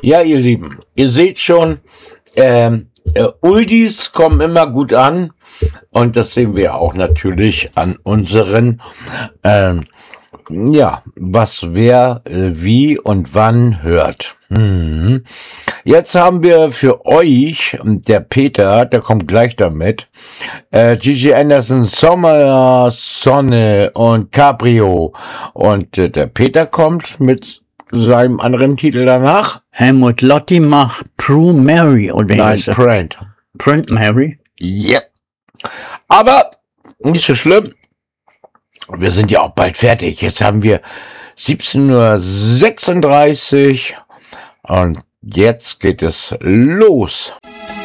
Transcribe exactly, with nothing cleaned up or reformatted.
Ja, ihr Lieben, ihr seht schon, ähm, äh, Oldies kommen immer gut an und das sehen wir auch natürlich an unseren, ähm, ja, was wer äh, wie und wann hört. Mhm. Jetzt haben wir für euch, der Peter, der kommt gleich damit, äh, Gigi Anderson, Sommer, Sonne und Cabrio. Und äh, der Peter kommt mit seinem anderen Titel danach. Helmut Lotti macht Prue Mary. Oder Nein, Print. Print Mary? Ja. Yep. Aber nicht so schlimm. Wir sind ja auch bald fertig. Jetzt haben wir siebzehn Uhr sechsunddreißig und jetzt geht es los.